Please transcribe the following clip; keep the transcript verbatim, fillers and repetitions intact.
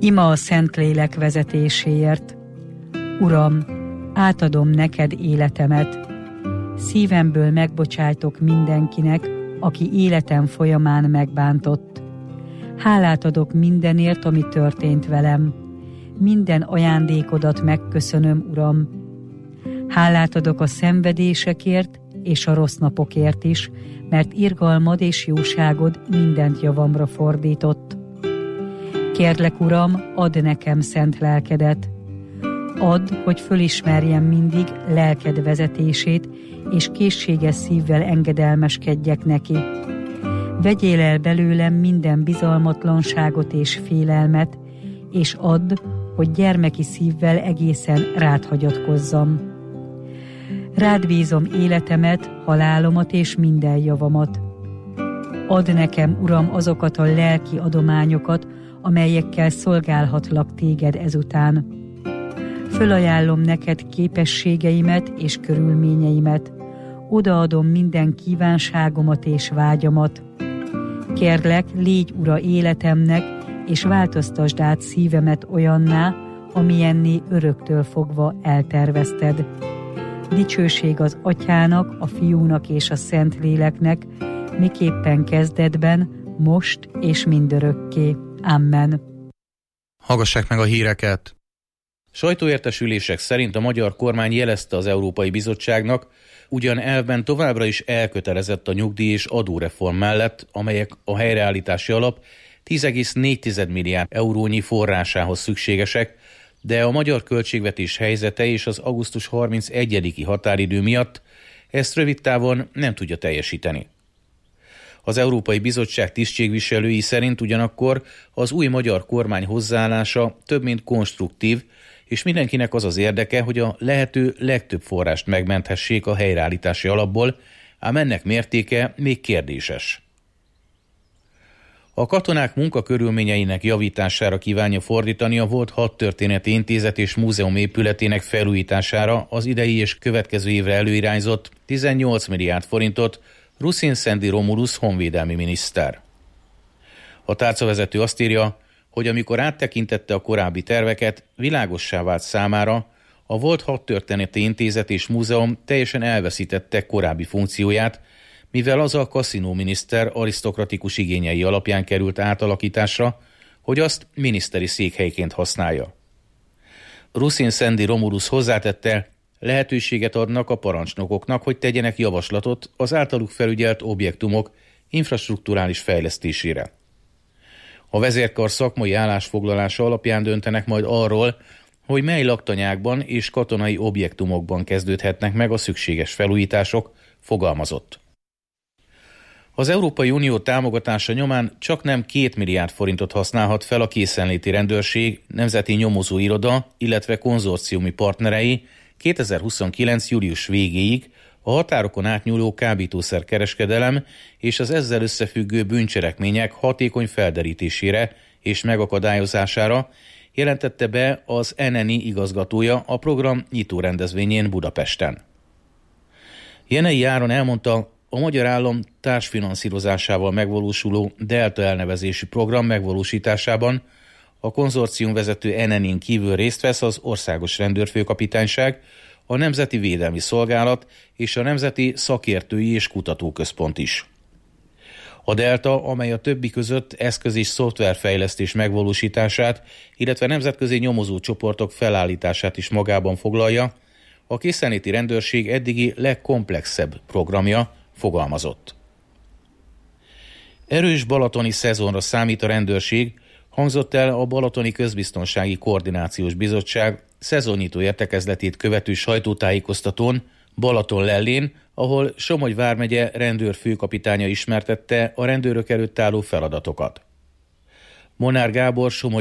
Ima a Szentlélek vezetéséért. Uram, átadom neked életemet. Szívemből megbocsájtok mindenkinek, aki életem folyamán megbántott. Hálát adok mindenért, ami történt velem. Minden ajándékodat megköszönöm, Uram. Hálát adok a szenvedésekért és a rossz napokért is, mert irgalmad és jóságod mindent javamra fordított. Kérlek, Uram, add nekem szent lelkedet. Add, hogy fölismerjem mindig lelked vezetését, és készséges szívvel engedelmeskedjek neki. Vegyél el belőlem minden bizalmatlanságot és félelmet, és add, hogy gyermeki szívvel egészen rád hagyatkozzam. Rád bízom életemet, halálomat és minden javamat. Add nekem, Uram, azokat a lelki adományokat, amelyekkel szolgálhatlak téged ezután. Fölajánlom neked képességeimet és körülményeimet, odaadom minden kívánságomat és vágyamat. Kérlek, légy ura életemnek, és változtasd át szívemet olyanná, amilyenné öröktől fogva eltervezted. Dicsőség az Atyának, a Fiúnak és a Szentléleknek, miképpen kezdetben, most és mindörökké. Amen. Hallgassák meg a híreket! Sajtóértesülések szerint a magyar kormány jelezte az Európai Bizottságnak, ugyan elvben továbbra is elkötelezett a nyugdíj- és adóreform mellett, amelyek a helyreállítási alap tíz egész négy milliárd eurónyi forrásához szükségesek, de a magyar költségvetés helyzete és az augusztus harmincegyediki határidő miatt ezt rövid távon nem tudja teljesíteni. Az Európai Bizottság tisztségviselői szerint ugyanakkor az új magyar kormány hozzáállása több mint konstruktív, és mindenkinek az az érdeke, hogy a lehető legtöbb forrást megmenthessék a helyreállítási alapból, ám ennek mértéke még kérdéses. A katonák munkakörülményeinek javítására kívánja fordítani a volt Hadtörténeti Intézet és Múzeum épületének felújítására az idei és következő évre előirányzott tizennyolc milliárd forintot Rusin Szendi Romulus honvédelmi miniszter. A tárcavezető azt írja, hogy amikor áttekintette a korábbi terveket, világossá vált számára, a volt Hadtörténeti Intézet és Múzeum teljesen elveszítette korábbi funkcióját, mivel az a kaszinóminiszter arisztokratikus igényei alapján került átalakításra, hogy azt miniszteri székhelyként használja. Rusin Szendi Romulus hozzátette, lehetőséget adnak a parancsnokoknak, hogy tegyenek javaslatot az általuk felügyelt objektumok infrastrukturális fejlesztésére. A vezérkar szakmai állásfoglalása alapján döntenek majd arról, hogy mely laktanyákban és katonai objektumokban kezdődhetnek meg a szükséges felújítások, fogalmazott. Az Európai Unió támogatása nyomán csak nem két milliárd forintot használhat fel a készenléti rendőrség, nemzeti nyomozóiroda, illetve konzorciumi partnerei kétezer-huszonkilenc. július végéig a határokon átnyúló kábítószerkereskedelem és az ezzel összefüggő bűncselekmények hatékony felderítésére és megakadályozására, jelentette be az en en i igazgatója a program nyitó rendezvényén Budapesten. Jenei Áron elmondta, a magyar állam társfinanszírozásával megvalósuló Delta elnevezésű program megvalósításában a konzorcium vezető en en i-n kívül részt vesz az Országos Rendőrfőkapitányság, a Nemzeti Védelmi Szolgálat és a Nemzeti Szakértői és Kutatóközpont is. A Delta, amely a többi között eszköz- és szoftverfejlesztés megvalósítását, illetve nemzetközi nyomozócsoportok felállítását is magában foglalja, a készenléti rendőrség eddigi legkomplexebb programja, fogalmazott. Erős balatoni szezonra számít a rendőrség, hangzott el a Balatoni Közbiztonsági Koordinációs Bizottság szezonnyitó értekezletét követő sajtótájékoztatón Balatonlellén, ahol Somogy vármegye rendőrfőkapitánya ismertette a rendőrök előtt álló feladatokat. Monár Gábor Somogy